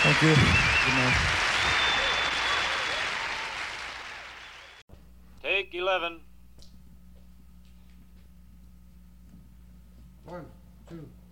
Thank you. Good night. Take 11. 1, 2,